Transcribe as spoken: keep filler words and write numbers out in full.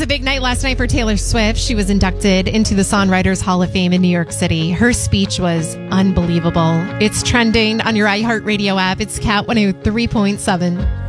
a big night last night for Taylor Swift. She was inducted into the Songwriters Hall of Fame in New York City. Her speech was unbelievable. It's trending on your iHeartRadio app. It's Cat one oh three point seven.